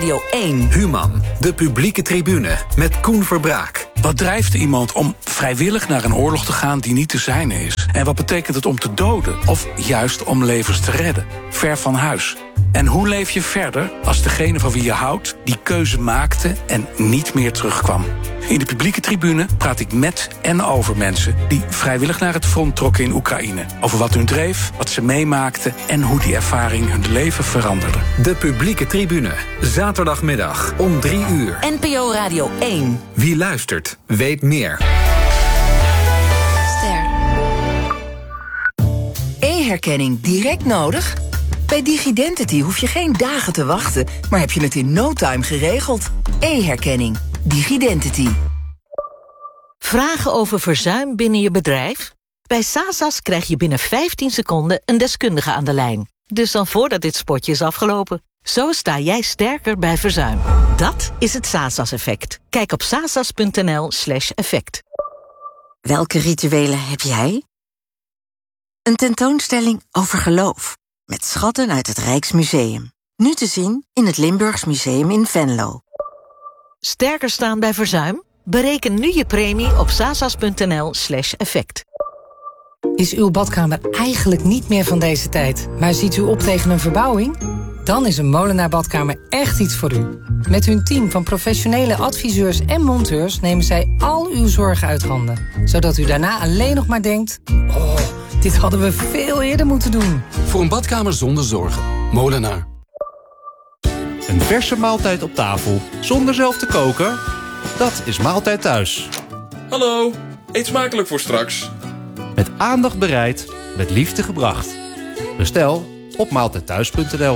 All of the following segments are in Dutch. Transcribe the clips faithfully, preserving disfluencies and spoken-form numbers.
Radio één. Human, de publieke tribune met Koen Verbraak. Wat drijft iemand om vrijwillig naar een oorlog te gaan die niet te zijne is? En wat betekent het om te doden of juist om levens te redden? Ver van huis. En hoe leef je verder als degene van wie je houdt die keuze maakte en niet meer terugkwam? In de publieke tribune praat ik met en over mensen die vrijwillig naar het front trokken in Oekraïne. Over wat hun dreef, wat ze meemaakten en hoe die ervaring hun leven veranderde. De publieke tribune, zaterdagmiddag om drie uur. N P O Radio één. Wie luistert, weet meer. Ster. E-herkenning direct nodig? Bij DigiDentity hoef je geen dagen te wachten, maar heb je het in no time geregeld. E-herkenning. DigiDentity. Vragen over verzuim binnen je bedrijf? Bij Sasas krijg je binnen vijftien seconden een deskundige aan de lijn. Dus dan voordat dit spotje is afgelopen. Zo sta jij sterker bij verzuim. Dat is het Sasas-effect. Kijk op sasas.nl slash effect. Welke rituelen heb jij? Een tentoonstelling over geloof. Met schatten uit het Rijksmuseum. Nu te zien in het Limburgs Museum in Venlo. Sterker staan bij verzuim? Bereken nu je premie op sasas.nl slash effect. Is uw badkamer eigenlijk niet meer van deze tijd, maar ziet u op tegen een verbouwing? Dan is een Molenaar Badkamer echt iets voor u. Met hun team van professionele adviseurs en monteurs nemen zij al uw zorgen uit handen. Zodat u daarna alleen nog maar denkt: oh, dit hadden we veel eerder moeten doen. Voor een badkamer zonder zorgen. Molenaar. Een verse maaltijd op tafel, zonder zelf te koken? Dat is Maaltijd Thuis. Hallo, eet smakelijk voor straks. Met aandacht bereid, met liefde gebracht. Bestel op maaltijdthuis punt n l.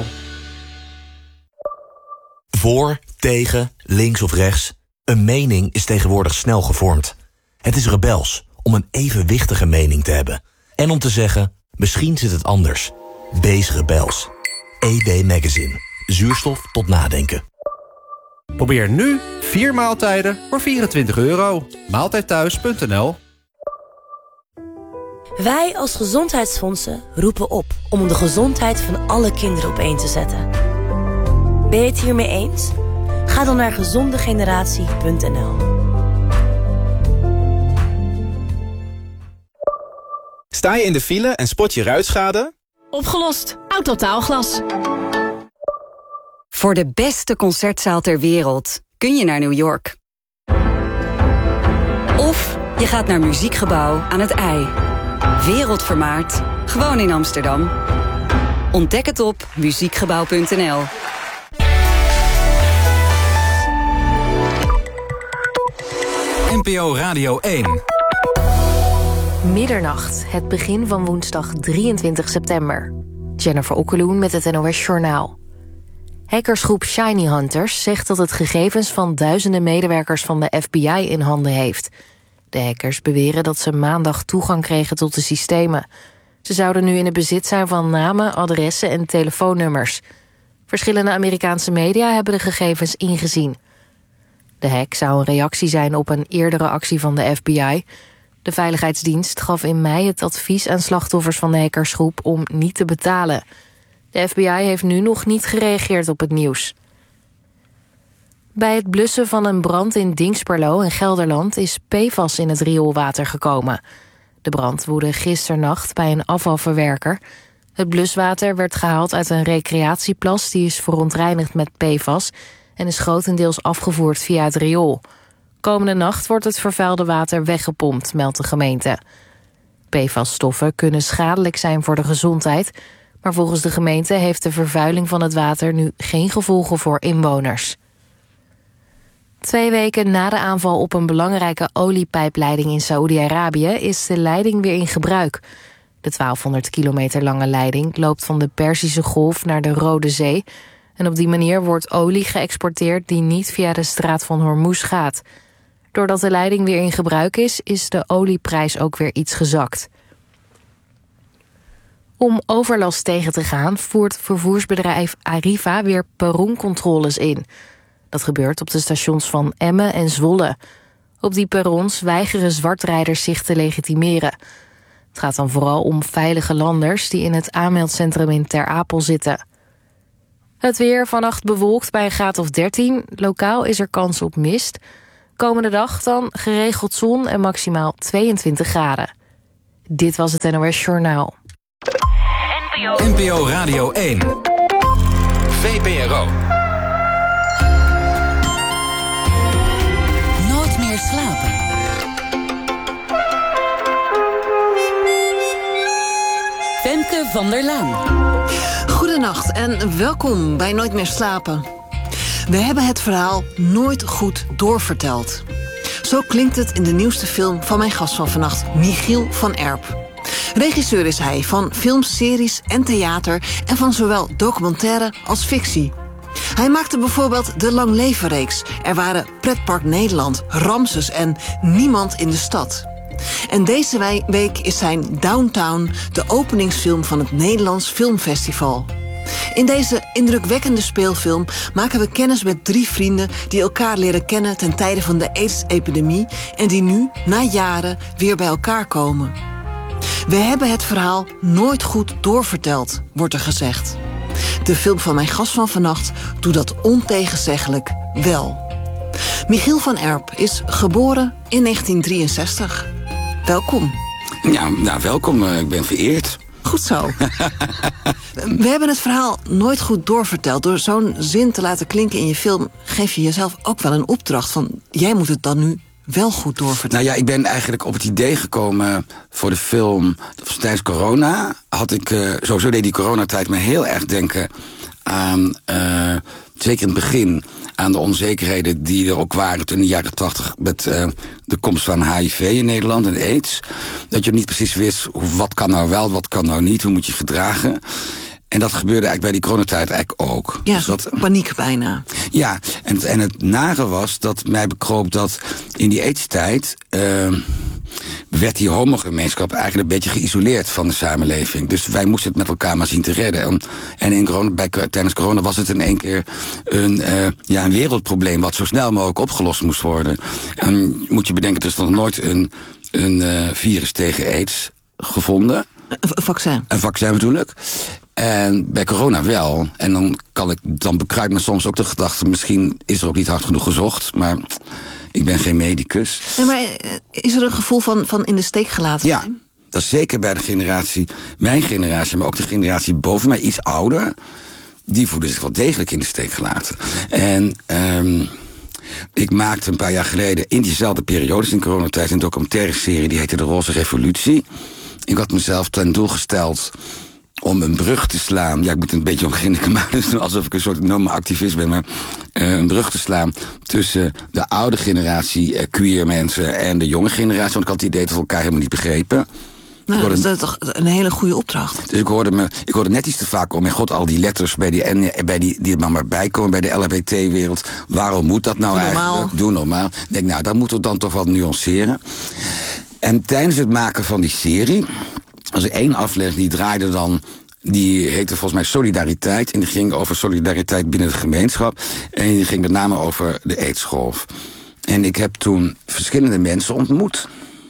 Voor, tegen, links of rechts. Een mening is tegenwoordig snel gevormd. Het is rebels om een evenwichtige mening te hebben. En om te zeggen, misschien zit het anders. Wees rebels. E W Magazine. Zuurstof tot nadenken. Probeer nu vier maaltijden voor vierentwintig euro. maaltijdthuis punt n l. Wij als gezondheidsfondsen roepen op om de gezondheid van alle kinderen op één te zetten. Ben je het hiermee eens? Ga dan naar gezondegeneratie punt n l. Sta je in de file en spot je ruitschade? Opgelost. Autotaalglas. Voor de beste concertzaal ter wereld kun je naar New York. Of je gaat naar Muziekgebouw aan het IJ. Wereldvermaard, gewoon in Amsterdam. Ontdek het op muziekgebouw punt n l. N P O Radio één. Middernacht, het begin van woensdag drieëntwintig september. Jennifer Okkeloen met het N O S Journaal. Hackersgroep Shiny Hunters zegt dat het gegevens van duizenden medewerkers van de F B I in handen heeft. De hackers beweren dat ze maandag toegang kregen tot de systemen. Ze zouden nu in het bezit zijn van namen, adressen en telefoonnummers. Verschillende Amerikaanse media hebben de gegevens ingezien. De hack zou een reactie zijn op een eerdere actie van de F B I. De Veiligheidsdienst gaf in mei het advies aan slachtoffers van de hackersgroep om niet te betalen. De F B I heeft nu nog niet gereageerd op het nieuws. Bij het blussen van een brand in Dingsperlo in Gelderland is P F A S in het rioolwater gekomen. De brand woedde gisternacht bij een afvalverwerker. Het bluswater werd gehaald uit een recreatieplas die is verontreinigd met P F A S en is grotendeels afgevoerd via het riool. Komende nacht wordt het vervuilde water weggepompt, meldt de gemeente. P F A S-stoffen kunnen schadelijk zijn voor de gezondheid, maar volgens de gemeente heeft de vervuiling van het water nu geen gevolgen voor inwoners. Twee weken na de aanval op een belangrijke oliepijpleiding in Saoedi-Arabië is de leiding weer in gebruik. De twaalfhonderd kilometer lange leiding loopt van de Perzische Golf naar de Rode Zee en op die manier wordt olie geëxporteerd die niet via de straat van Hormuz gaat. Doordat de leiding weer in gebruik is, is de olieprijs ook weer iets gezakt. Om overlast tegen te gaan voert vervoersbedrijf Arriva weer perroncontroles in. Dat gebeurt op de stations van Emmen en Zwolle. Op die perrons weigeren zwartrijders zich te legitimeren. Het gaat dan vooral om veilige landers die in het aanmeldcentrum in Ter Apel zitten. Het weer vannacht bewolkt bij een graad of dertien. Lokaal is er kans op mist. Komende dag dan geregeld zon en maximaal tweeëntwintig graden. Dit was het N O S Journaal. N P O Radio één. V P R O. Nooit meer slapen. Femke van der Laan. Goedenacht en welkom bij Nooit meer slapen. We hebben het verhaal nooit goed doorverteld. Zo klinkt het in de nieuwste film van mijn gast van vannacht, Michiel van Erp. Regisseur is hij van films, series en theater en van zowel documentaire als fictie. Hij maakte bijvoorbeeld de Lang Leven-reeks. Er waren Pretpark Nederland, Ramses en Niemand in de Stad. En deze week is zijn Downtown de openingsfilm van het Nederlands Filmfestival. In deze indrukwekkende speelfilm maken we kennis met drie vrienden die elkaar leren kennen ten tijde van de AIDS-epidemie en die nu, na jaren, weer bij elkaar komen. We hebben het verhaal nooit goed doorverteld, wordt er gezegd. De film van mijn gast van vannacht doet dat ontegenzeggelijk wel. Michiel van Erp is geboren in negentien drieënzestig. Welkom. Ja, nou, welkom. Ik ben vereerd. Goed zo. We hebben het verhaal nooit goed doorverteld. Door zo'n zin te laten klinken in je film geef je jezelf ook wel een opdracht van jij moet het dan nu wel goed doorvertellen. Nou ja, ik ben eigenlijk op het idee gekomen voor de film tijdens corona. Had ik, uh, sowieso deed die coronatijd me heel erg denken aan, uh, zeker in het begin, aan de onzekerheden die er ook waren toen in de jaren tachtig met uh, de komst van H I V in Nederland en AIDS. Dat je niet precies wist, wat kan nou wel, wat kan nou niet, hoe moet je gedragen. En dat gebeurde eigenlijk bij die coronatijd eigenlijk ook. Ja, dus dat, paniek bijna. Ja, en, en het nare was dat mij bekroop dat in die AIDS-tijd Uh, werd die homogemeenschap eigenlijk een beetje geïsoleerd van de samenleving. Dus wij moesten het met elkaar maar zien te redden. En, en in corona, bij, tijdens corona was het in één keer een, uh, ja, een wereldprobleem wat zo snel mogelijk opgelost moest worden. En moet je bedenken, er is nog nooit een, een uh, virus tegen AIDS gevonden. Een vaccin. Een vaccin natuurlijk. En bij corona wel. En dan, kan ik, dan bekruipt me soms ook de gedachte, misschien is er ook niet hard genoeg gezocht, maar ik ben geen medicus. Nee, maar is er een gevoel van, van in de steek gelaten ja, zijn? Dat is zeker bij de generatie, mijn generatie, maar ook de generatie boven mij, iets ouder. Die voelen zich wel degelijk in de steek gelaten. En um, ik maakte een paar jaar geleden in diezelfde periode, in coronatijd, een documentaire serie die heette De Roze Revolutie. Ik had mezelf ten doel gesteld om een brug te slaan. Ja, ik moet een beetje omgrinniken, maar dus alsof ik een soort enorme activist ben, maar uh, een brug te slaan tussen de oude generatie uh, queer mensen en de jonge generatie, want ik had het idee dat we elkaar helemaal niet begrepen. Nou, hoorde, dat is toch een hele goede opdracht. Dus ik hoorde, me, ik hoorde net iets te vaak om, mijn god, al die letters bij die, en, bij die, die er maar, maar bij komen bij de L H B T-wereld. Waarom moet dat nou Doe eigenlijk? Normaal. Doe normaal. Ik denk, nou, dan moeten we dan toch wat nuanceren. En tijdens het maken van die serie was er één aflevering die draaide dan, die heette volgens mij Solidariteit. En die ging over solidariteit binnen de gemeenschap. En die ging met name over de AIDS-golf. En ik heb toen verschillende mensen ontmoet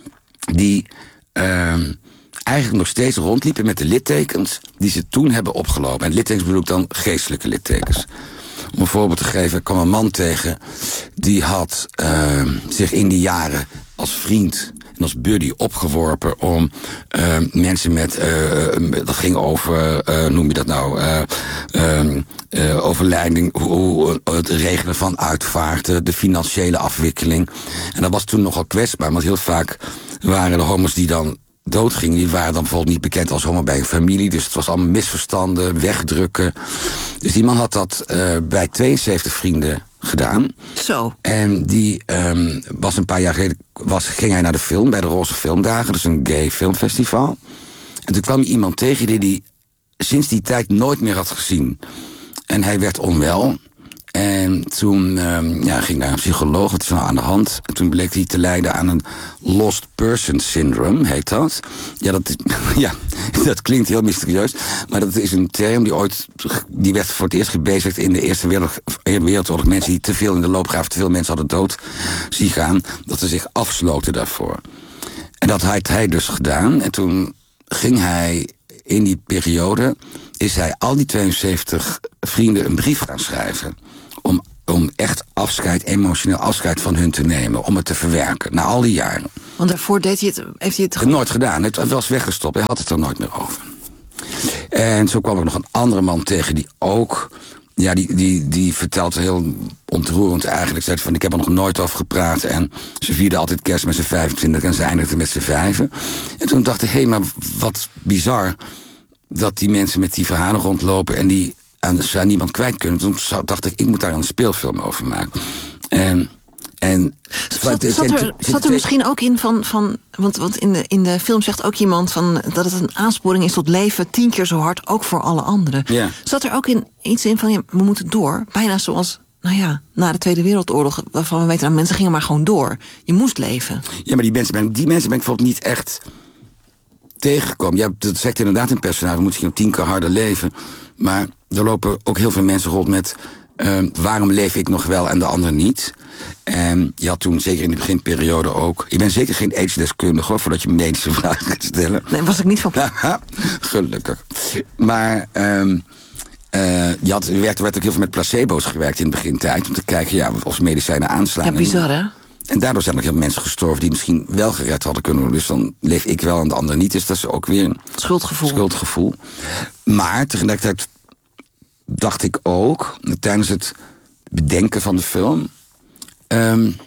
die Uh, eigenlijk nog steeds rondliepen met de littekens die ze toen hebben opgelopen. En littekens bedoel ik dan geestelijke littekens. Om een voorbeeld te geven, ik kwam een man tegen die had uh, zich in die jaren als vriend en als buddy opgeworpen om uh, mensen met, uh, dat ging over, uh, noem je dat nou, uh, uh, uh, overlijding, hoe, het regelen van uitvaarten, de financiële afwikkeling. En dat was toen nogal kwetsbaar, want heel vaak waren de homo's die dan doodgingen, die waren dan bijvoorbeeld niet bekend als homo bij een familie. Dus het was allemaal misverstanden, wegdrukken. Dus die man had dat uh, bij tweeënzeventig vrienden gedaan. Zo. En die um, was een paar jaar geleden, was, ging hij naar de film, bij de Roze Filmdagen, dus een gay filmfestival. En toen kwam hij iemand tegen die hij sinds die tijd nooit meer had gezien. En hij werd onwel. En toen um, ja, ging naar een psycholoog, wat is nou aan de hand? En toen bleek hij te lijden aan een lost person syndrome, heet dat. Ja, dat, is, ja, dat klinkt heel mysterieus, maar dat is een term die ooit, die werd voor het eerst gebezigd in de Eerste Wereldoorlog, Wereldoorlog. Mensen die te veel in de loopgraaf, te veel mensen hadden dood zien gaan, dat ze zich afsloten daarvoor. En dat had hij dus gedaan. En toen ging hij in die periode is hij al die tweeënzeventig vrienden een brief gaan schrijven. Om, om echt afscheid, emotioneel afscheid van hun te nemen. Om het te verwerken, na al die jaren. Want daarvoor deed hij het, heeft hij het... het nooit gedaan, het was weggestopt. Hij had het er nooit meer over. En zo kwam ik nog een andere man tegen die ook... Ja, die, die, die vertelt heel ontroerend eigenlijk. Zei van, ik heb er nog nooit over gepraat. En ze vierden altijd kerst met z'n vijfentwintig en ze eindigden met z'n vijven. En toen dacht ik, hé, hey, maar wat bizar... dat die mensen met die verhalen rondlopen... en die aan, ze aan niemand kwijt kunnen. Toen dacht ik, ik moet daar een speelfilm over maken. En... En zat, zat er, zat er misschien ook in van... van want want in, de, in de film zegt ook iemand van, dat het een aansporing is tot leven... tien keer zo hard, ook voor alle anderen. Ja. Zat er ook in, iets in van, ja, we moeten door? Bijna zoals, nou ja, na de Tweede Wereldoorlog... waarvan we weten, nou, mensen gingen maar gewoon door. Je moest leven. Ja, maar die mensen ben, die mensen ben ik bijvoorbeeld niet echt tegengekomen. Ja, dat zegt inderdaad een personage, we moeten gewoon tien keer harder leven. Maar er lopen ook heel veel mensen rond met... Uh, waarom leef ik nog wel en de ander niet? En je had toen, zeker in de beginperiode ook... Ik ben zeker geen aidsdeskundige, hoor, voordat je medische vragen gaat stellen. Nee, was ik niet van plan. Gelukkig. Maar um, uh, je had, er werd, werd ook heel veel met placebo's gewerkt in de begintijd... om te kijken ja, of medicijnen aanslaan. Ja, bizar, hè? En daardoor zijn er heel veel mensen gestorven... die misschien wel gered hadden kunnen worden. Dus dan leef ik wel en de ander niet. Dus dat is ook weer een schuldgevoel. schuldgevoel. Maar tegelijkertijd... dacht ik ook, tijdens het bedenken van de film... Um,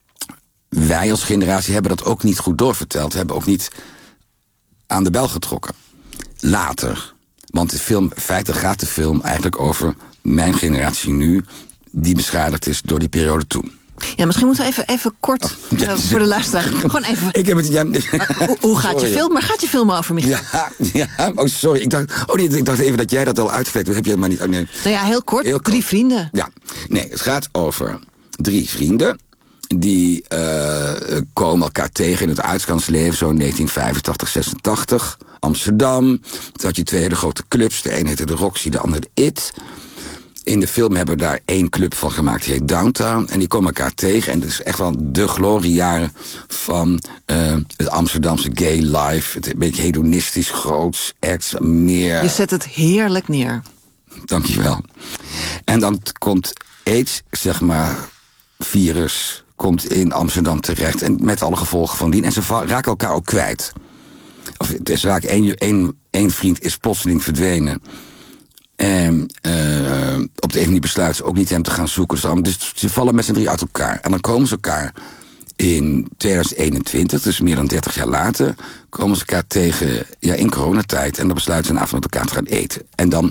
wij als generatie hebben dat ook niet goed doorverteld. We hebben ook niet aan de bel getrokken. Later. Want de film, in feite gaat de film eigenlijk over mijn generatie nu... die beschadigd is door die periode toen. Ja, misschien moeten we even, even kort oh, ja, uh, voor de luisteraar. Gewoon even. Ik heb het, ja, hoe, hoe gaat sorry. je film? Maar gaat je film over, Michiel? Ja, ja, oh sorry. Ik dacht, oh nee, ik dacht even dat jij dat al uitgelegd hebt. Heb je maar niet. Oh, nee. Nou ja, heel kort. Heel drie kort. vrienden. Ja, nee, het gaat over drie vrienden. Die uh, komen elkaar tegen in het uitgangsleven, zo in negentien vijfentachtig, zesentachtig. Amsterdam. Toen had je twee hele grote clubs. De een heette de Roxy, de andere de It. In de film hebben we daar één club van gemaakt, die heet Downtown. En die komen elkaar tegen. En het is echt wel de gloriejaren van uh, het Amsterdamse gay life. Het een beetje hedonistisch, groots, acts, meer. Je zet het heerlijk neer. Dankjewel. En dan komt AIDS, zeg maar, virus, komt in Amsterdam terecht. En met alle gevolgen van dien. En ze raken elkaar ook kwijt. Of het is raak, één, één, één vriend is plotseling verdwenen. En uh, op de een manier besluiten ze ook niet hem te gaan zoeken. Dus ze vallen met z'n drie uit elkaar. En dan komen ze elkaar in tweeduizend eenentwintig, dus meer dan dertig jaar later... komen ze elkaar tegen ja, in coronatijd. En dan besluiten ze een avond met elkaar te gaan eten. En dan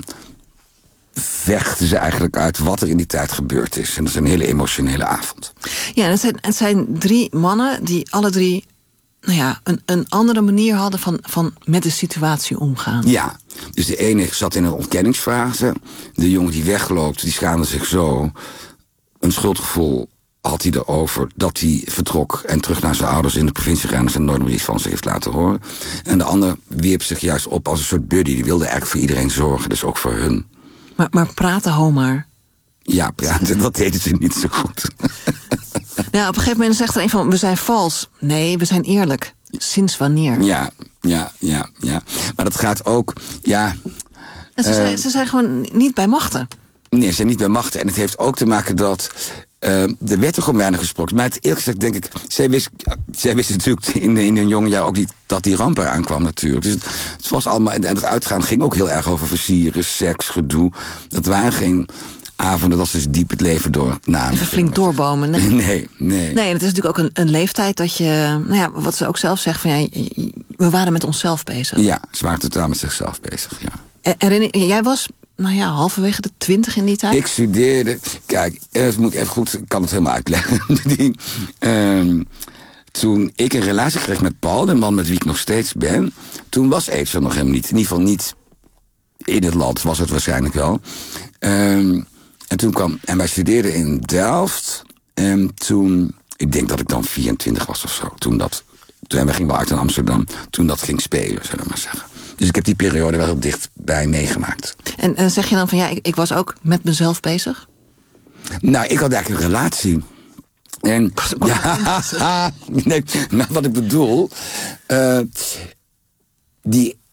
vechten ze eigenlijk uit wat er in die tijd gebeurd is. En dat is een hele emotionele avond. Ja, het zijn, het zijn drie mannen die alle drie... nou ja, een, een andere manier hadden van, van met de situatie omgaan. Ja, dus de ene zat in een ontkenningsfase. De jongen die wegloopt, die schaamde zich zo. Een schuldgevoel had hij erover dat hij vertrok... en terug naar zijn ouders in de provincie gaan... en nooit meer iets van zich heeft laten horen. En de ander wierp zich juist op als een soort buddy. Die wilde eigenlijk voor iedereen zorgen, dus ook voor hun. Maar, maar praten, ho maar. Ja, praten, dat deden ze niet zo goed. Ja, op een gegeven moment zegt er een van, we zijn vals. Nee, we zijn eerlijk. Sinds wanneer? Ja, ja, ja, ja. Maar dat gaat ook, ja... En ze, uh, zijn, ze zijn gewoon niet bij machten. Nee, ze zijn niet bij machten. En het heeft ook te maken dat... Uh, er werd er gewoon weinig gesproken. Maar het, eerlijk gezegd denk ik... Zij wist, zij wist natuurlijk in, de, in hun jonge jaar ook niet dat die ramp eraan kwam natuurlijk. Dus het, het was allemaal... En het uitgaan ging ook heel erg over versieren, seks, gedoe. Dat waren geen... avonden dat ze dus diep het leven door namen. Even flink doorbomen. Nee, nee. Nee, nee en het is natuurlijk ook een, een leeftijd dat je... Nou ja, wat ze ook zelf zegt, van ja, we waren met onszelf bezig. Ja, ze waren totaal met zichzelf bezig, ja. Herinner, jij was, nou ja, halverwege de twintig in die tijd? Ik studeerde... Kijk, dat moet ik even goed... Ik kan het helemaal uitleggen. die, um, toen ik een relatie kreeg met Paul, de man met wie ik nog steeds ben... toen was AIDS er nog helemaal niet. In ieder geval niet in het land, was het waarschijnlijk wel. Um, En toen kwam, en wij studeerden in Delft. En toen, ik denk dat ik dan vierentwintig was of zo. Toen dat, toen, en we gingen wel uit in Amsterdam. Toen dat ging spelen, zullen we maar zeggen. Dus ik heb die periode wel heel dichtbij meegemaakt. En, en zeg je dan van, ja, ik, ik was ook met mezelf bezig? Nou, ik had eigenlijk een relatie. En, ja, nee, nou, wat ik bedoel... Uh, die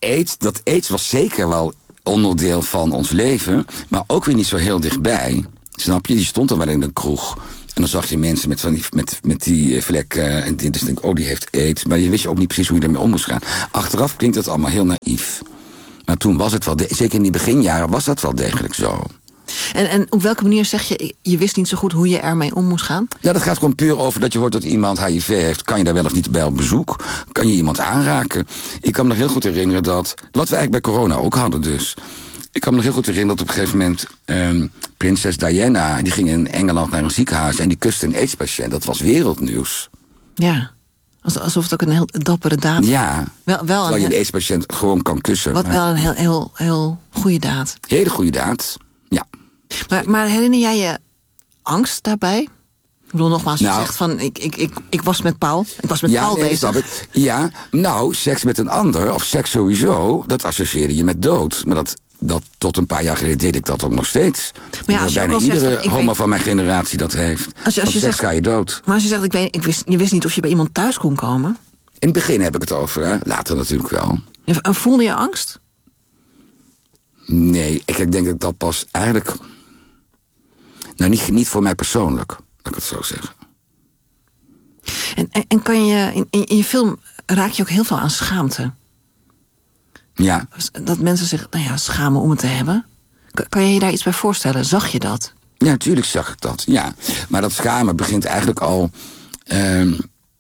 AIDS, dat AIDS was zeker wel onderdeel van ons leven, maar ook weer niet zo heel dichtbij. Snap je? Die stond er wel in de kroeg. En dan zag je mensen met, van die, met, met die vlek. Uh, en dus denk ik, oh, die heeft AIDS. Maar je wist je ook niet precies hoe je ermee om moest gaan. Achteraf klinkt het allemaal heel naïef. Maar toen was het wel, de, zeker in die beginjaren, was dat wel degelijk zo. En, en op welke manier zeg je, je wist niet zo goed hoe je ermee om moest gaan? Ja, dat gaat gewoon puur over dat je hoort dat iemand H I V heeft. Kan je daar wel of niet bij op bezoek? Kan je iemand aanraken? Ik kan me nog heel goed herinneren dat, wat we eigenlijk bij corona ook hadden dus. Ik kan me nog heel goed herinneren dat op een gegeven moment um, prinses Diana, die ging in Engeland naar een ziekenhuis en die kuste een AIDS-patiënt. Dat was wereldnieuws. Ja, alsof het ook een heel dappere daad. Ja, wel, wel terwijl je een AIDS-patiënt gewoon kan kussen. Wat wel een heel, heel, heel goede daad. Hele goede daad, ja. Maar, maar herinner jij je angst daarbij? Ik bedoel, nogmaals, je nou, zegt van, ik, ik, ik, ik was met Paul. Ik was met ja, Paul nee, bezig. Ik. Ja, nou, seks met een ander, of seks sowieso, dat associeerde je met dood. Maar dat, dat tot een paar jaar geleden deed ik dat ook nog steeds. Maar ja, als je bijna iedere zegt, homo weet, van mijn generatie dat heeft. Als je, als je seks zegt, ga je dood. Maar als je zegt, ik weet, ik wist, je wist niet of je bij iemand thuis kon komen. In het begin heb ik het over, hè? Later natuurlijk wel. En voelde je angst? Nee, ik denk dat dat pas eigenlijk... Nou, niet, niet voor mij persoonlijk, laat ik het zo zeggen. En, en, en kan je, in, in je film raak je ook heel veel aan schaamte. Ja. Dat mensen zich, nou ja, schamen om het te hebben. Kan je je daar iets bij voorstellen? Zag je dat? Ja, natuurlijk zag ik dat, ja. Maar dat schamen begint eigenlijk al... Um,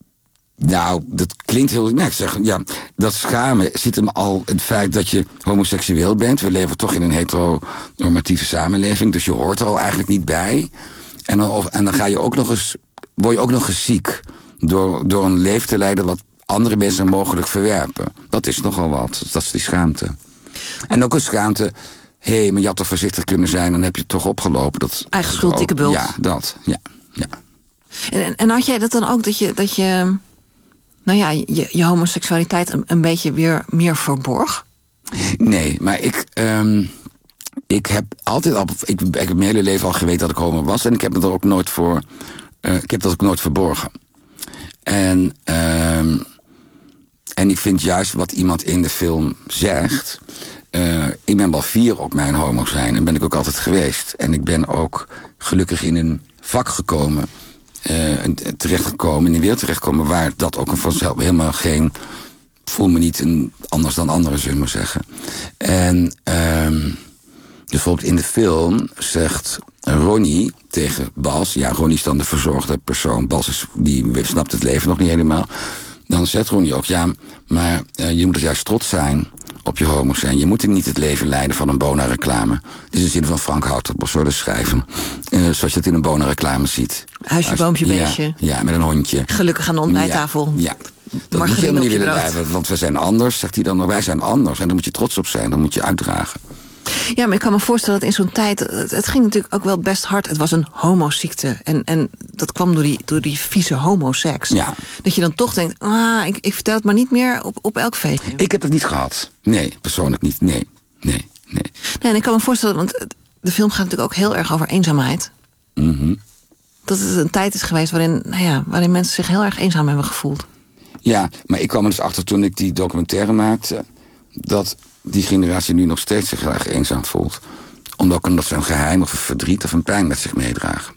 nou, dat klinkt heel... Nee, ik zeg, ja, dat schamen zit hem al het feit dat je homoseksueel bent. We leven toch in een heteronormatieve samenleving, dus je hoort er al eigenlijk niet bij. En dan, en dan ga je ook nog eens, word je ook nog eens ziek door, door een leven te leiden wat andere mensen mogelijk verwerpen. Dat is nogal wat, dat is die schaamte. En ook een schaamte... Hé, hey, maar je had toch voorzichtig kunnen zijn, dan heb je het toch opgelopen. Dat, eigen schuld, dikke bult. Ja, dat, ja, ja. En, en had jij dat dan ook, dat je, dat je nou ja, je, je homoseksualiteit een, een beetje weer meer verborg? Nee, maar ik, um, ik heb altijd al, ik, ik heb mijn hele leven al geweten dat ik homo was. En ik heb het er ook nooit voor, uh, ik heb dat ook nooit verborgen. En, um, en ik vind juist wat iemand in de film zegt... Uh, ik ben wel fier op mijn homo zijn en ben ik ook altijd geweest. En ik ben ook gelukkig in een vak gekomen, uh, terechtgekomen, in een wereld terechtgekomen waar dat ook een vanzelf helemaal geen, voel me niet een, anders dan anderen, zullen we maar zeggen. En um, dus bijvoorbeeld in de film zegt Ronnie tegen Bas, ja, Ronnie is dan de verzorgde persoon, Bas is, die snapt het leven nog niet helemaal. Dan zegt Ronnie ook, ja, maar uh, je moet er juist trots zijn op je homo zijn. Je moet niet het leven leiden van een Bona-reclame. Dit is de zin van Frank Houtapel, zo te schrijven. Uh, zoals je het in een Bona-reclame ziet. Huisje, boompje, beestje. Ja, ja, met een hondje. Gelukkig aan de ontbijttafel. Ja, ja. Dat moet je helemaal niet willen leiden, want we zijn anders, zegt hij dan. Wij zijn anders en daar moet je trots op zijn, dat moet je uitdragen. Ja, maar ik kan me voorstellen dat in zo'n tijd... Het, het ging natuurlijk ook wel best hard. Het was een homoziekte. En, en dat kwam door die, door die vieze homoseks. Ja. Dat je dan toch denkt... Ah, ik, ik vertel het maar niet meer op, op elk feestje. Ik heb het niet gehad. Nee, persoonlijk niet. Nee, nee, nee. Nee, en ik kan me voorstellen... Want de film gaat natuurlijk ook heel erg over eenzaamheid. Mm-hmm. Dat het een tijd is geweest waarin, nou ja, waarin mensen zich heel erg eenzaam hebben gevoeld. Ja, maar ik kwam er dus achter toen ik die documentaire maakte... dat die generatie nu nog steeds zich heel erg eenzaam voelt. Omdat, omdat ze een geheim of een verdriet of een pijn met zich meedragen.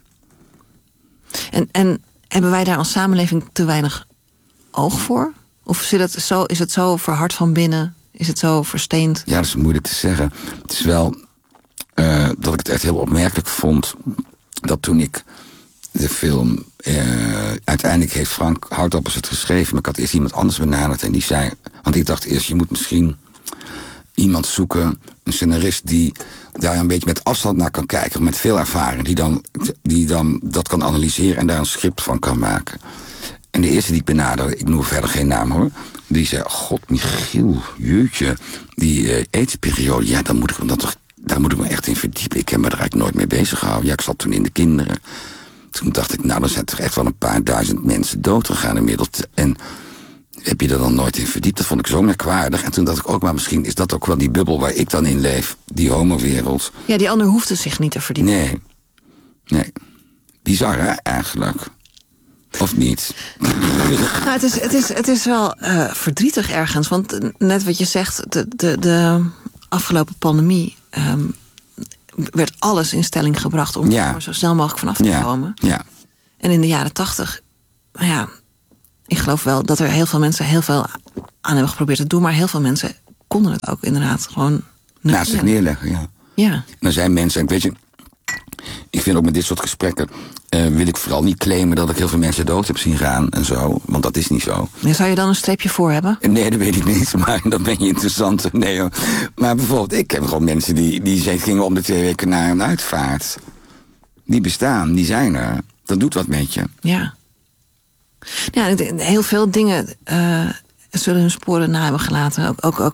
En, en hebben wij daar als samenleving te weinig oog voor? Of zit het zo, is het zo verhard van binnen? Is het zo versteend? Ja, dat is moeilijk te zeggen. Het is wel uh, dat ik het echt heel opmerkelijk vond... dat toen ik de film... Uh, uiteindelijk heeft Frank Houtappels het geschreven... maar ik had eerst iemand anders benaderd en die zei... want ik dacht eerst, je moet misschien... iemand zoeken, een scenarist die daar een beetje met afstand naar kan kijken, met veel ervaring, die dan, die dan dat kan analyseren en daar een script van kan maken. En de eerste die ik benaderde, ik noem verder geen naam hoor, die zei, god Michiel, jeetje, die uh, aidsperiode, ja, daar moet ik, dat toch, daar moet ik me echt in verdiepen. Ik heb me er eigenlijk nooit mee bezig gehouden. Ja, ik zat toen in de kinderen. Toen dacht ik, nou, dan zijn er echt wel een paar duizend mensen dood gegaan inmiddels. En heb je er dan nooit in verdiept? Dat vond ik zo merkwaardig. En toen dacht ik ook, maar misschien is dat ook wel die bubbel waar ik dan in leef. Die homowereld. Ja, die ander hoefde zich niet te verdiepen. Nee. Nee. Bizar, hè, eigenlijk. Of niet? Nou, het, is, het, is, het is wel uh, verdrietig ergens. Want net wat je zegt, de, de, de afgelopen pandemie... Um, werd alles in stelling gebracht om ja. er zo snel mogelijk vanaf te ja. komen. Ja. En in de jaren tachtig, nou ja, ik geloof wel dat er heel veel mensen heel veel aan hebben geprobeerd te doen, maar heel veel mensen konden het ook inderdaad gewoon naast zich neerleggen. Ja. Ja. En er zijn mensen, en weet je, ik vind ook met dit soort gesprekken uh, wil ik vooral niet claimen dat ik heel veel mensen dood heb zien gaan en zo, want dat is niet zo. En zou je dan een streepje voor hebben? Nee, dat weet ik niet, maar dan ben je interessant. Nee, hoor. Maar bijvoorbeeld, ik heb gewoon mensen die, die gingen om de twee weken naar een uitvaart. Die bestaan, die zijn er. Dat doet wat met je. Ja. Ja, heel veel dingen uh, zullen hun sporen na hebben gelaten. Ook, ook, ook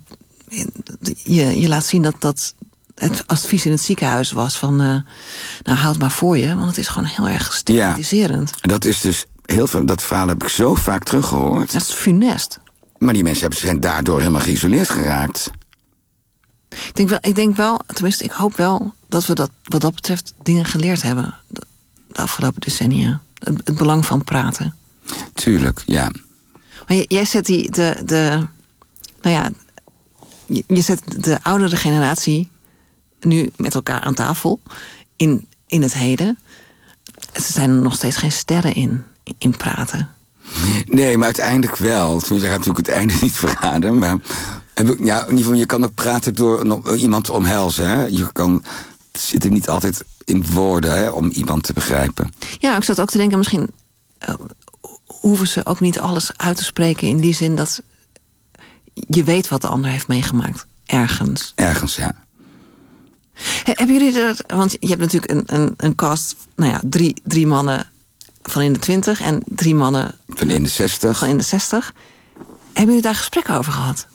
je, je laat zien dat dat het advies in het ziekenhuis was van... Uh, nou, houd maar voor je, want het is gewoon heel erg stigmatiserend. Ja, dat is dus heel veel, dat verhaal heb ik zo vaak teruggehoord. Dat is funest. Maar die mensen hebben, zijn daardoor helemaal geïsoleerd geraakt. Ik denk wel, ik denk wel, tenminste, ik hoop wel dat we dat, wat dat betreft dingen geleerd hebben de, de afgelopen decennia. Het, het belang van praten. Tuurlijk, ja. Maar j, jij zet die, de, de, nou ja, je, je zet de oudere generatie nu met elkaar aan tafel in, in het heden. Er zijn er nog steeds geen sterren in, in praten. Nee, maar uiteindelijk wel. Toen gaat natuurlijk het einde niet verraden, maar ja, in ieder geval, je kan ook praten door iemand te omhelzen. Hè? Je kan, het zit er niet altijd in woorden, hè, om iemand te begrijpen. Ja, ik zat ook te denken, misschien uh, hoeven ze ook niet alles uit te spreken in die zin dat je weet wat de ander heeft meegemaakt. Ergens. Ergens, ja. He, hebben jullie er, want je hebt natuurlijk een, een, een cast, nou ja, drie, drie mannen van in de twintig en drie mannen van in de zestig. Van in de zestig. Hebben jullie daar gesprekken over gehad?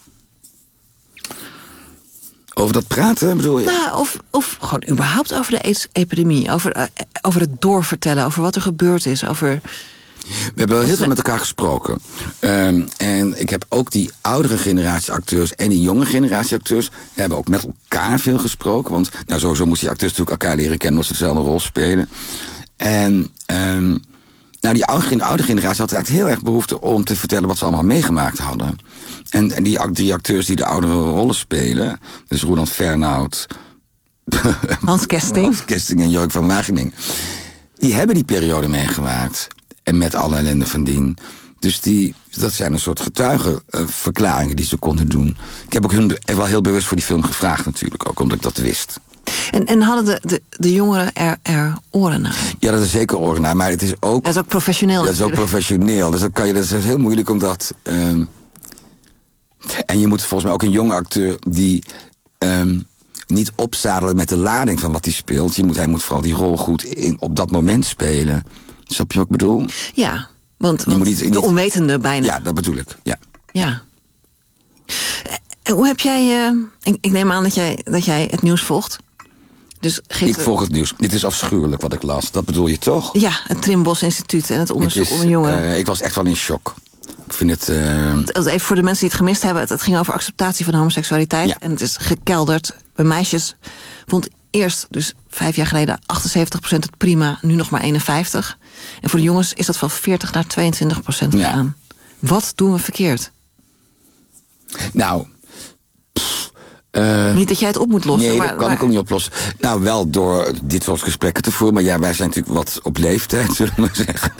Over dat praten, bedoel je? Nou, of, of gewoon überhaupt over de AIDS-epidemie. Over, uh, over het doorvertellen, over wat er gebeurd is. Over... We hebben wel heel veel met elkaar gesproken. Um, en ik heb ook die oudere generatie acteurs en die jonge generatie acteurs hebben ook met elkaar veel gesproken. Want nou, sowieso moesten die acteurs natuurlijk elkaar leren kennen als ze dezelfde rol spelen. En um, nou, die oude, oude generatie had eigenlijk heel erg behoefte om te vertellen wat ze allemaal meegemaakt hadden. En, en die drie acteurs die de oudere rollen spelen, dus Roland Fernhout, Hans Kesting, Hans Kesting en Jork van Wageningen, die hebben die periode meegemaakt. En met alle ellende van dien. Dus die, dat zijn een soort getuigenverklaringen die ze konden doen. Ik heb ook hun wel heel bewust voor die film gevraagd natuurlijk, ook omdat ik dat wist. En, en hadden de, de, de jongeren er, er oren naar? Ja, dat is zeker oren naar, maar het is ook... Dat is ook professioneel. Dat is ook professioneel, dus dat, kan je, dat is heel moeilijk om dat... Um, en je moet volgens mij ook een jonge acteur die um, niet opzadelen met de lading van wat hij speelt. Je moet, hij moet vooral die rol goed in, op dat moment spelen. Snap je wat ik bedoel? Ja, want, want niet, de niet, onwetende bijna. Ja, dat bedoel ik, ja. Ja. Hoe heb jij... Uh, ik, ik neem aan dat jij, dat jij het nieuws volgt. Dus gisteren... Ik volg het nieuws. Dit is afschuwelijk wat ik las. Dat bedoel je toch? Ja, het Trimbos Instituut en het onderzoek het is, om een jongen. Uh, ik was echt wel in shock. Ik vind het... Uh... Even voor de mensen die het gemist hebben. Het, het ging over acceptatie van homoseksualiteit. Ja. En het is gekelderd. Bij meisjes vond eerst, dus vijf jaar geleden, achtenzeventig procent het prima. Nu nog maar eenenvijftig. En voor de jongens is dat van veertig naar tweeëntwintig procent gegaan. Ja. Wat doen we verkeerd? Nou... Pff, uh, niet dat jij het op moet lossen. Nee, maar, dat kan maar... ik ook niet oplossen. Nou, wel door dit soort gesprekken te voeren. Maar ja, wij zijn natuurlijk wat op leeftijd, zullen we maar zeggen.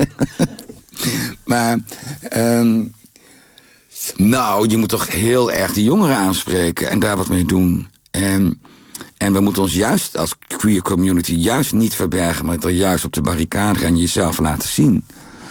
Maar... Um, nou, je moet toch heel erg die jongeren aanspreken en daar wat mee doen. En, en we moeten ons juist als queer community juist niet verbergen, maar er juist op de barricade gaan en jezelf laten zien.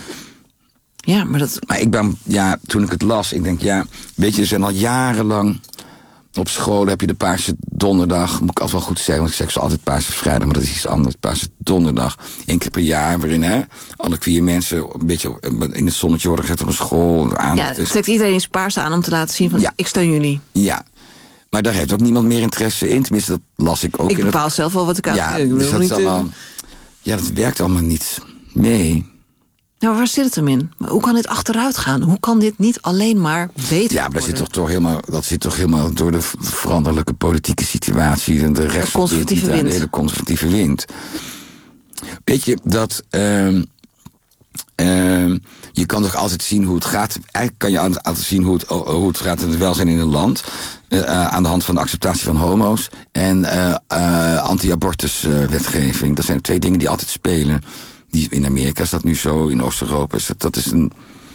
Ja, maar dat... Maar ik ben, ja, toen ik het las, ik denk, ja, weet je, er zijn al jarenlang op school heb je de Paarse Donderdag, moet ik altijd wel goed zeggen, want ik zeg zo altijd Paarse Vrijdag, maar dat is iets anders, Paarse Donderdag, één keer per jaar, waarin hè, alle queer mensen een beetje in het zonnetje worden gezet op een school. Aan, ja, het trekt iedereen iets paars aan om te laten zien van, ja, ik steun jullie. Ja, maar daar heeft ook niemand meer interesse in, tenminste dat las ik ook. Ik in bepaal het... zelf wel wat ik aan ja, ik dus dat niet allemaal... ja, dat werkt allemaal niet. Nee. Nou, waar zit het hem in? Hoe kan dit achteruit gaan? Hoe kan dit niet alleen maar beter Ja, maar dat zit toch, toch helemaal, dat zit toch helemaal door de veranderlijke politieke situatie en de rechts- conservatieve wind. De hele conservatieve wind. Weet je, dat... Uh, Uh, je kan toch altijd zien hoe het gaat. Eigenlijk kan je altijd zien hoe het, hoe het gaat in het welzijn in een land. Uh, uh, aan de hand van de acceptatie van homo's. En uh, uh, anti-abortus uh, wetgeving. Dat zijn twee dingen die altijd spelen. Die, in Amerika is dat nu zo, in Oost-Europa is dat, dat is een...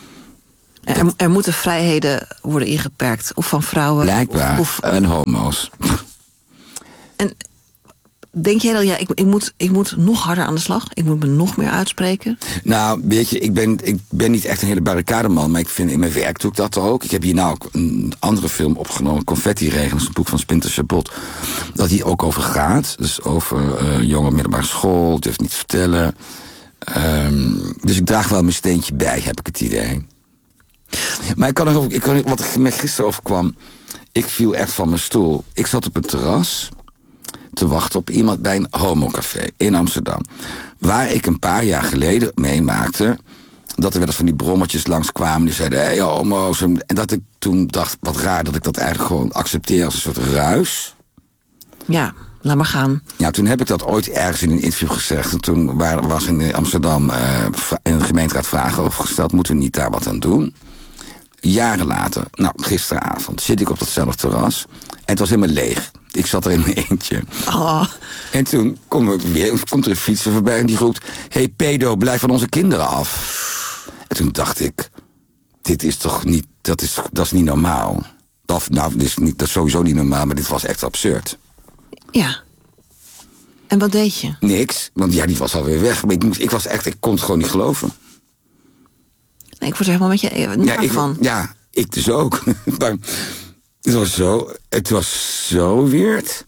Er, er moeten vrijheden worden ingeperkt. Of van vrouwen. Blijkbaar. Of, of, en homo's. En denk jij dat ja, ik, ik, moet, ik moet nog harder aan de slag? Ik moet me nog meer uitspreken? Nou, weet je, ik ben, ik ben niet echt een hele barricademan, maar ik vind in mijn werk doe ik dat ook. Ik heb hier nou ook een andere film opgenomen, Confetti-regen, dat is een boek van Spinter Chabot, dat hier ook over gaat. Dus over uh, jonge middelbare school, durf niet te vertellen. Um, dus ik draag wel mijn steentje bij, heb ik het idee. Maar ik kan er ook, ik kan, wat me gisteren overkwam, ik viel echt van mijn stoel. Ik zat op een terras te wachten op iemand bij een homocafé in Amsterdam. Waar ik een paar jaar geleden meemaakte dat er wel eens van die brommetjes langskwamen die zeiden, hé, hey, homo's. En dat ik toen dacht, wat raar dat ik dat eigenlijk gewoon accepteer als een soort ruis. Ja, laat maar gaan. Ja, toen heb ik dat ooit ergens in een interview gezegd. En toen was in Amsterdam uh, in de gemeenteraad vragen over gesteld, moeten we niet daar wat aan doen? Jaren later, nou, gisteravond, zit ik op datzelfde terras. En het was helemaal leeg. Ik zat er in mijn eentje. Oh. En toen komt er, weer, komt er een fietser voorbij en die roept, hey pedo, blijf van onze kinderen af. En toen dacht ik, dit is toch niet, dat is, dat is niet normaal. Of, nou, dit is, niet, dat is sowieso niet normaal, maar dit was echt absurd. Ja. En wat deed je? Niks, want ja, die was alweer weg. Maar ik, moest, ik was echt, ik kon het gewoon niet geloven. Nee, ik word er helemaal met je niet ja, ik, van. Ja, ik dus ook. Maar het was zo, het was zo weird.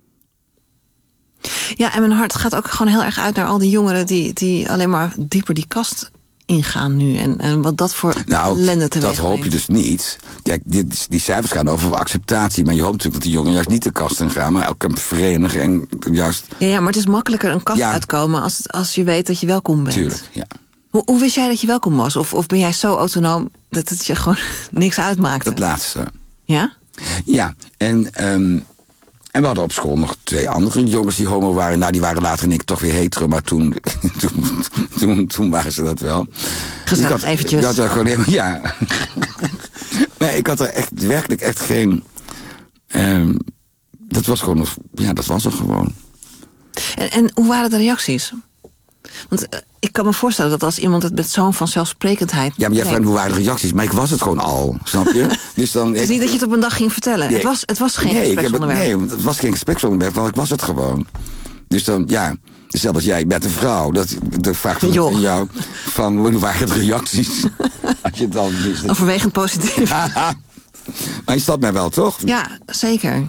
Ja, en mijn hart gaat ook gewoon heel erg uit naar al die jongeren die, die alleen maar dieper die kast ingaan nu. En, en wat dat voor nou, ellende teweeg dat hoop je dus niet. Kijk, dit, die cijfers gaan over acceptatie. Maar je hoopt natuurlijk dat die jongeren juist niet de kast in gaan, maar elkaar verenigen en juist... Ja, ja, maar het is makkelijker een kast ja. uitkomen als, als je weet dat je welkom bent. Tuurlijk, ja. Hoe, hoe wist jij dat je welkom was? Of, of ben jij zo autonoom dat het je gewoon niks uitmaakte? Dat laatste. Ja? Ja, en, um, en we hadden op school nog twee andere jongens die homo waren. Nou, die waren later en ik toch weer hetero, maar toen, toen, toen, toen waren ze dat wel. Gezellig, had, eventjes. Ik had er gewoon helemaal, ja. Nee, ik had er echt, werkelijk echt geen... Um, dat was gewoon, ja, dat was er gewoon. En, en hoe waren de reacties? Want uh, ik kan me voorstellen dat als iemand het met zo'n vanzelfsprekendheid... Ja, maar jij vraagt hoe waren de reacties, maar ik was het gewoon al, snap je? Dus dan, het is niet dat je het op een dag ging vertellen. Nee, het, was, het was geen nee, gespreksonderwerp. Nee, het was geen gespreksonderwerp, want ik was het gewoon. Dus dan, ja, zelfs als jij bent een vrouw, dat, dat vraagt van jou van hoe waren de reacties? Als je dan, dus overwegend positief. Maar je snapt mij wel, toch? Ja, zeker.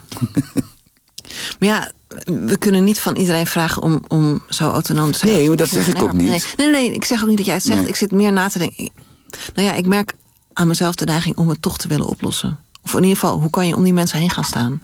Maar ja, we kunnen niet van iedereen vragen om, om zo autonoom te zijn. Nee, maar dat zeg ik ook niet. Nee, nee, nee, ik zeg ook niet dat jij het zegt. Nee. Ik zit meer na te denken. Nou ja, ik merk aan mezelf de neiging om het toch te willen oplossen. Of in ieder geval, hoe kan je om die mensen heen gaan staan?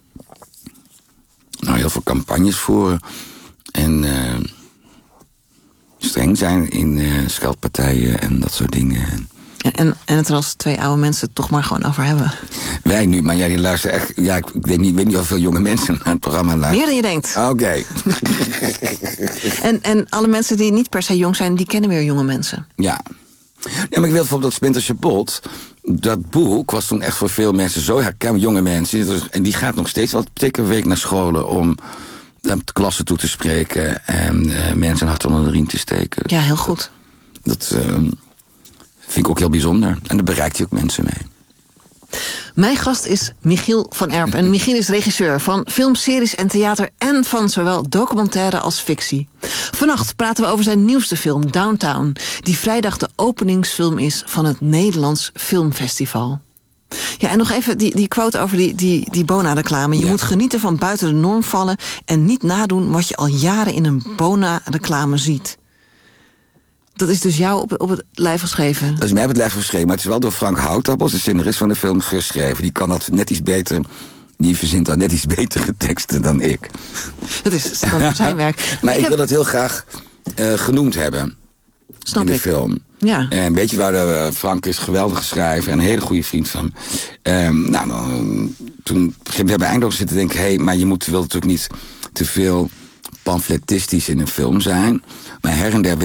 Nou, heel veel campagnes voeren. En uh, streng zijn in uh, scheldpartijen en dat soort dingen. En, en, en het er als twee oude mensen het toch maar gewoon over hebben. Wij nu, maar jij die luistert echt... Ja, ik weet niet, weet niet of veel jonge mensen naar het programma luisteren. Meer dan je denkt. Oké. Okay. en, en alle mensen die niet per se jong zijn, die kennen weer jonge mensen. Ja. Ja, maar ik wil bijvoorbeeld dat Spinter Chabot... Dat boek was toen echt voor veel mensen zo herkenbaar, jonge mensen. En die gaat nog steeds wel een week naar scholen om de klassen toe te spreken en uh, mensen een hart onder de riem te steken. Ja, heel goed. Dat uh, vind ik ook heel bijzonder. En daar bereikt hij ook mensen mee. Mijn gast is Michiel van Erp. En Michiel is regisseur van filmseries en theater en van zowel documentaire als fictie. Vannacht praten we over zijn nieuwste film, Downtown, die vrijdag de openingsfilm is van het Nederlands Filmfestival. Ja, en nog even die, die quote over die, die, die Bona-reclame. Je ja. moet genieten van buiten de norm vallen en niet nadoen wat je al jaren in een Bona-reclame ziet. Dat is dus jou op, op het lijf geschreven? Dat is mij op het lijf geschreven, maar het is wel door Frank Houtappels, de scenarist van de film, geschreven. Die kan dat net iets beter, die verzint dan net iets betere teksten dan ik. Dat is dan zijn werk. Maar ik, ik heb... wil dat heel graag uh, genoemd hebben. Snap in de ik. film. Ja. En weet je waar, de, Frank is geweldig schrijver en een hele goede vriend van. Um, nou, dan, toen we hebben Eindhoven zitten denken, hé, hey, maar je moet, wil natuurlijk niet te veel pamfletistisch in een film zijn. Maar her en der wilde ik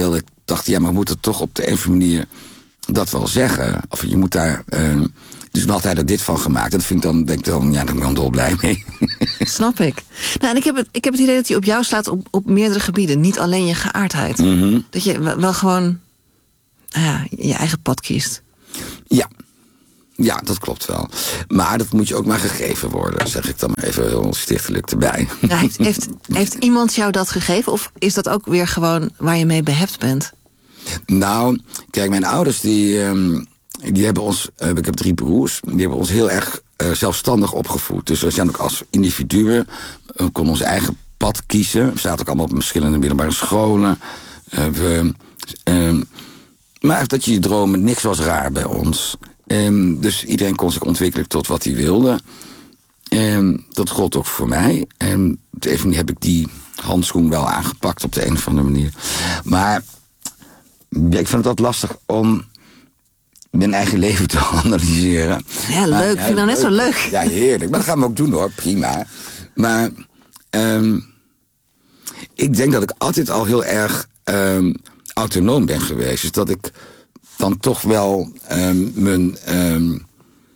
dacht, ja, maar we moeten toch op de een of andere manier dat wel zeggen. Of je moet daar... Uh, dus dan had hij er dit van gemaakt. Dat vind ik dan, denk ik dan, ja, daar ben ik dan dol blij mee. Snap ik. Nou, en ik heb het, ik heb het idee dat hij op jou slaat op, op meerdere gebieden. Niet alleen je geaardheid. Mm-hmm. Dat je wel gewoon ja, je eigen pad kiest. Ja. Ja, dat klopt wel. Maar dat moet je ook maar gegeven worden, zeg ik dan maar even heel stichtelijk erbij. Ja, heeft, heeft, heeft iemand jou dat gegeven? Of is dat ook weer gewoon waar je mee behept bent? Nou, kijk, mijn ouders die, um, die hebben ons... Uh, ik heb drie broers. Die hebben ons heel erg uh, zelfstandig opgevoed. Dus we zijn ook als individuen... Uh, konden ons eigen pad kiezen. We zaten ook allemaal op verschillende middelbare scholen. Uh, we, uh, maar dat je dromen, niks was raar bij ons... Um, dus iedereen kon zich ontwikkelen tot wat hij wilde. Um, dat gold ook voor mij. En op de een of andere manier heb ik die handschoen wel aangepakt op de een of andere manier. Maar ja, ik vind het altijd lastig om mijn eigen leven te analyseren. Ja, leuk. Ik vind het nou net zo leuk. Ja, heerlijk. Maar dat gaan we ook doen hoor, prima. Maar um, ik denk dat ik altijd al heel erg um, autonoom ben geweest. Dus dat ik... dan toch wel um, mijn... Um,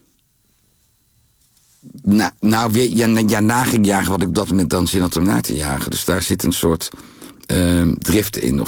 na, nou, weer, ja, ja, na ging jagen wat ik op dat moment dan zin had om na te jagen. Dus daar zit een soort um, drift in of